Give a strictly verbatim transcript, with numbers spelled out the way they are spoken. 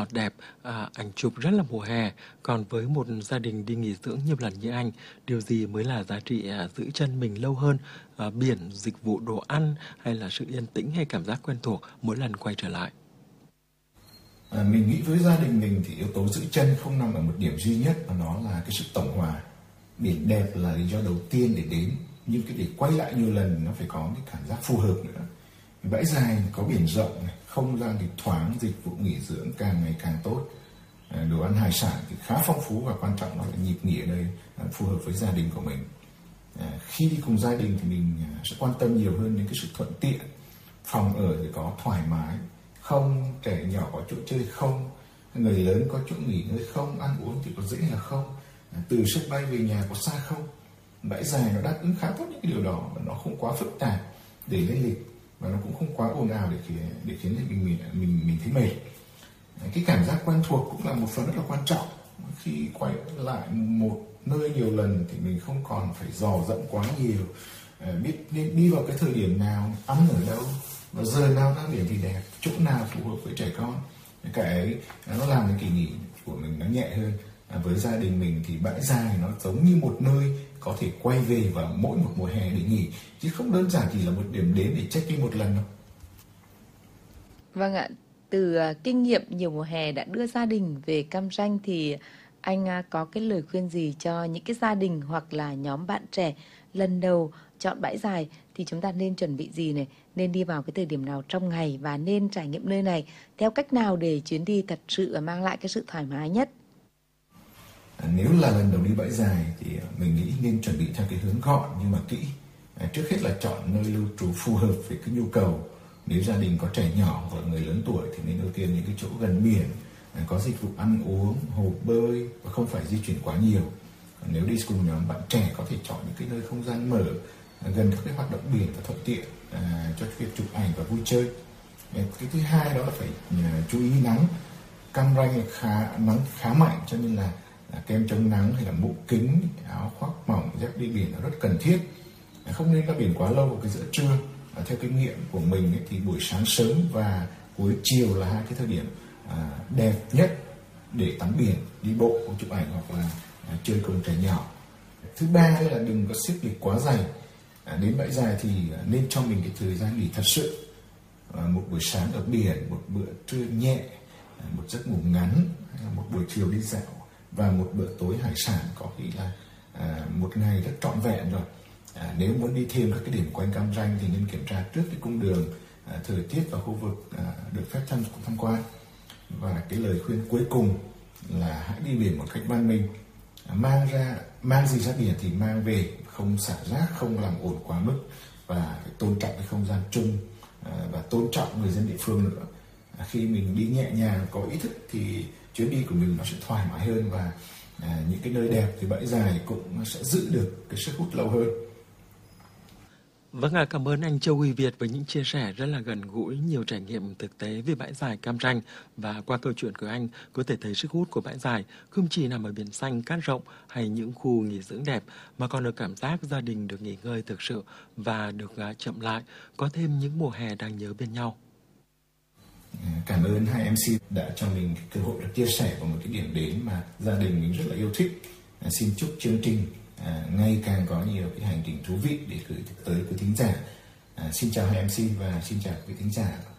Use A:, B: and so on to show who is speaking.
A: ngọt đẹp, à, ảnh chụp rất là mùa hè. Còn với một gia đình đi nghỉ dưỡng nhiều lần như anh, điều gì mới là giá trị à, giữ chân mình lâu hơn? À, biển, dịch vụ đồ ăn hay là sự yên tĩnh hay cảm giác quen thuộc mỗi lần quay trở lại?
B: À, mình nghĩ với gia đình mình thì yếu tố giữ chân không nằm ở một điểm duy nhất, mà nó là cái sự tổng hòa. Biển đẹp là lý do đầu tiên để đến, nhưng cái để quay lại nhiều lần nó phải có cái cảm giác phù hợp nữa. Bãi Dài có biển rộng này, không gian thì thoáng, dịch vụ nghỉ dưỡng càng ngày càng tốt. À, đồ ăn hải sản thì khá phong phú, và quan trọng là nhịp nghỉ ở đây à, phù hợp với gia đình của mình. À, khi đi cùng gia đình thì mình à, sẽ quan tâm nhiều hơn đến cái sự thuận tiện. Phòng ở thì có thoải mái không, trẻ nhỏ có chỗ chơi không, người lớn có chỗ nghỉ ngơi không, ăn uống thì có dễ là không, à, từ sân bay về nhà có xa không. Bãi Dài nó đáp ứng khá tốt những cái điều đó, và nó không quá phức tạp để lên lịch, và nó cũng không quá ồn ào để khiến để khiến mình mình mình mình thấy mệt. Cái cảm giác quen thuộc cũng là một phần rất là quan trọng. Khi quay lại một nơi nhiều lần thì mình không còn phải dò dẫm quá nhiều, à, biết nên đi vào cái thời điểm nào, ăn ở đâu, và giờ nào ra biển thì đẹp, chỗ nào phù hợp với trẻ con. Cái ấy nó làm cái kỳ nghỉ của mình nó nhẹ hơn. À, với gia đình mình thì Bãi Dài nó giống như một nơi có thể quay về vào mỗi một mùa hè để nghỉ, chứ không đơn giản chỉ là một điểm đến để check in một lần đâu.
C: Vâng ạ, từ uh, kinh nghiệm nhiều mùa hè đã đưa gia đình về Cam Ranh thì anh uh, có cái lời khuyên gì cho những cái gia đình hoặc là nhóm bạn trẻ lần đầu chọn Bãi Dài, thì chúng ta nên chuẩn bị gì này, nên đi vào cái thời điểm nào trong ngày và nên trải nghiệm nơi này theo cách nào để chuyến đi thật sự mang lại cái sự thoải mái nhất?
B: À, nếu là lần đầu đi Bãi Dài thì mình nghĩ nên chuẩn bị theo cái hướng gọn nhưng mà kỹ. À, trước hết là chọn nơi lưu trú phù hợp với cái nhu cầu. Nếu gia đình có trẻ nhỏ hoặc người lớn tuổi thì nên ưu tiên những cái chỗ gần biển, à, có dịch vụ ăn uống, hồ bơi và không phải di chuyển quá nhiều. Còn nếu đi cùng nhóm bạn trẻ có thể chọn những cái nơi không gian mở, à, gần các cái hoạt động biển và thuận tiện à, cho việc chụp ảnh và vui chơi. À, cái thứ hai đó là phải à, chú ý nắng. Cam Ranh khá nắng khá mạnh, cho nên là À, kem chống nắng hay là mũ kính, áo khoác mỏng, dép đi biển là rất cần thiết. À, không nên ra biển quá lâu vào cái giữa trưa. À, theo kinh nghiệm của mình ấy, thì buổi sáng sớm và cuối chiều là hai cái thời điểm à, đẹp nhất để tắm biển, đi bộ, chụp ảnh hoặc là à, chơi cùng trẻ nhỏ. Thứ ba là đừng có xếp lịch quá dày. À, đến Bãi Dài thì nên cho mình cái thời gian nghỉ thật sự. À, một buổi sáng ở biển, một bữa trưa nhẹ, à, một giấc ngủ ngắn, một buổi chiều đi dạo và một bữa tối hải sản có khi là à, một ngày rất trọn vẹn rồi. À, nếu muốn đi thêm các cái điểm quanh Cam Ranh thì nên kiểm tra trước cái cung đường, à, thời tiết và khu vực à, được phép tham, tham quan. Và cái lời khuyên cuối cùng là hãy đi biển một cách văn minh. À, mang ra mang gì ra biển thì mang về, không xả rác, không làm ồn quá mức, và phải tôn trọng cái không gian chung à, và tôn trọng người dân địa phương nữa. À, khi mình đi nhẹ nhàng, có ý thức thì chuyến đi của mình nó sẽ thoải mái hơn, và à, những cái nơi đẹp thì Bãi Dài cũng sẽ giữ được cái sức hút lâu hơn.
A: Vâng ạ, à, cảm ơn anh Châu Huy Việt với những chia sẻ rất là gần gũi, nhiều trải nghiệm thực tế về Bãi Dài Cam Ranh. Và qua câu chuyện của anh có thể thấy sức hút của Bãi Dài không chỉ nằm ở biển xanh cát rộng hay những khu nghỉ dưỡng đẹp, mà còn ở cảm giác gia đình được nghỉ ngơi thực sự và được uh, chậm lại, có thêm những mùa hè đang nhớ bên nhau.
B: Cảm ơn hai em xê đã cho mình cơ hội được chia sẻ vào một cái điểm đến mà gia đình mình rất là yêu thích. À, xin chúc chương trình à, ngày càng có nhiều cái hành trình thú vị để gửi tới quý thính giả. À, xin chào hai em xê và xin chào quý thính giả.